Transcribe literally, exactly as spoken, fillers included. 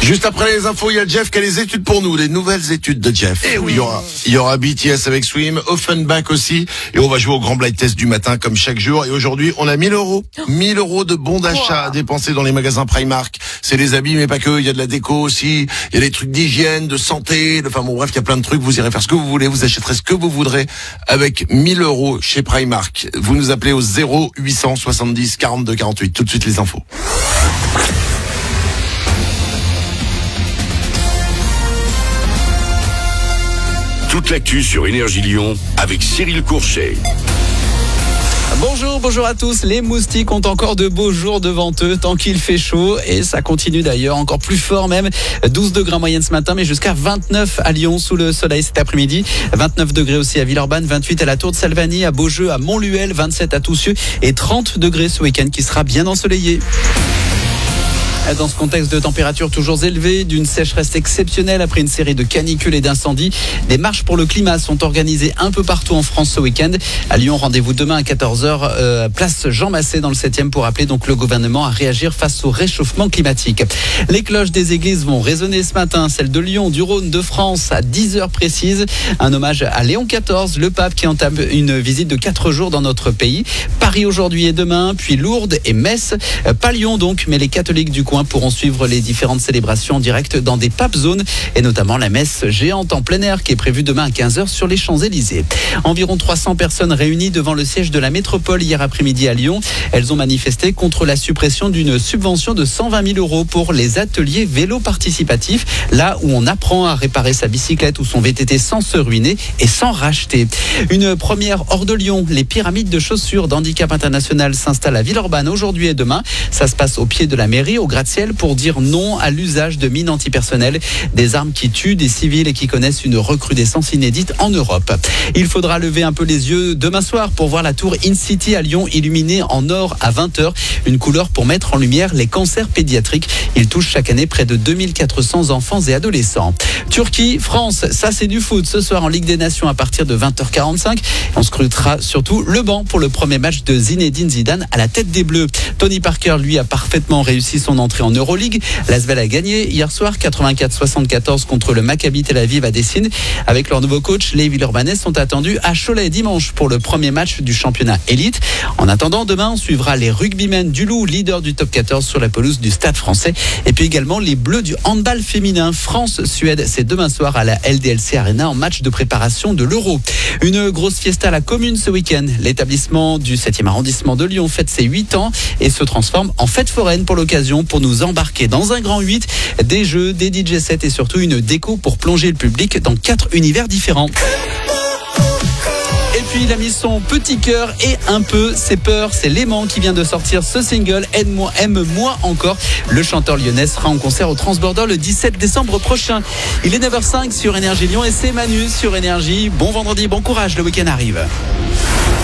Juste après les infos, il y a Jeff qui a les études pour nous, les nouvelles études de Jeff. Eh oui. Il y aura, il y aura B T S avec Swim, Offenbach aussi, et on va jouer au grand blind test du matin comme chaque jour. Et aujourd'hui, on a mille euros, mille euros de bons d'achat à dépenser dans les magasins Primark. C'est les habits, mais pas que. Il y a de la déco aussi. Il y a des trucs d'hygiène, de santé. De, enfin bon, bref, il y a plein de trucs. Vous irez faire ce que vous voulez. Vous achèterez ce que vous voudrez avec mille euros chez Primark. Vous nous appelez au zéro huit cent soixante-dix quarante-deux quarante-huit. Tout de suite les infos. Toute l'actu sur Énergie Lyon avec Cyril Courchet. Bonjour, bonjour à tous. Les moustiques ont encore de beaux jours devant eux tant qu'il fait chaud et ça continue d'ailleurs encore plus fort même. douze degrés en moyenne ce matin mais jusqu'à vingt-neuf à Lyon sous le soleil cet après-midi. vingt-neuf degrés aussi à Villeurbanne, vingt-huit à la Tour de Salvani, à Beaujeu, à Montluel, vingt-sept à Toussieu et trente degrés ce week-end qui sera bien ensoleillé. Dans ce contexte de température toujours élevée, d'une sécheresse exceptionnelle après une série de canicules et d'incendies, des marches pour le climat sont organisées un peu partout en France ce week-end. À Lyon, rendez-vous demain à quatorze heures, euh, place Jean Massé dans le septième pour appeler donc le gouvernement à réagir face au réchauffement climatique. Les cloches des églises vont résonner ce matin, celles de Lyon, du Rhône, de France à dix heures précises. Un hommage à Léon quatorze, le pape qui entame une visite de quatre jours dans notre pays. Paris aujourd'hui et demain, puis Lourdes et Metz. Pas Lyon donc, mais les catholiques du coin pourront suivre les différentes célébrations en direct dans des pape zones et notamment la messe géante en plein air qui est prévue demain à quinze heures sur les Champs-Élysées. Environ trois cents personnes réunies devant le siège de la métropole hier après-midi à Lyon. Elles ont manifesté contre la suppression d'une subvention de cent vingt mille euros pour les ateliers vélo participatifs, là où on apprend à réparer sa bicyclette ou son V T T sans se ruiner et sans racheter. Une première hors de Lyon, les pyramides de chaussures d'handicap international s'installent à Villeurbanne aujourd'hui et demain. Ça se passe au pied de la mairie, au gratte-ciel, pour dire non à l'usage de mines antipersonnelles, des armes qui tuent des civils et qui connaissent une recrudescence inédite en Europe. Il faudra lever un peu les yeux demain soir pour voir la tour InCity à Lyon illuminée en or à vingt heures, une couleur pour mettre en lumière les cancers pédiatriques. Ils touchent chaque année près de deux mille quatre cents enfants et adolescents. Turquie, France, ça c'est du foot ce soir en Ligue des Nations à partir de vingt heures quarante-cinq. On scrutera surtout le banc pour le premier match de Zinedine Zidane à la tête des Bleus. Tony Parker, lui, a parfaitement réussi son entrée en Euroleague. L'Asvel a gagné hier soir quatre-vingt-quatre soixante-quatorze contre le Maccabi Tel Aviv à Dessine. Avec leur nouveau coach, les Villeurbanais sont attendus à Cholet dimanche pour le premier match du championnat élite. En attendant, demain, on suivra les rugbymen du Loup, leader du top quatorze sur la pelouse du Stade français. Et puis également les Bleus du handball féminin. France-Suède, c'est demain soir à la L D L C Arena en match de préparation de l'Euro. Une grosse fiesta à la commune ce week-end. L'établissement du septième arrondissement de Lyon fête ses huit ans et se transforme en fête foraine pour l'occasion pour nous embarquer dans un grand huit, des jeux, des D J sets et surtout une déco pour plonger le public dans quatre univers différents. Et puis il a mis son petit cœur et un peu ses peurs. C'est Léman qui vient de sortir ce single Aide-moi, aime-moi encore. Le chanteur lyonnais sera en concert au Transborder le dix-sept décembre prochain. Il est neuf heures cinq sur Énergie Lyon et c'est Manu sur Énergie. Bon vendredi, bon courage, le week-end arrive.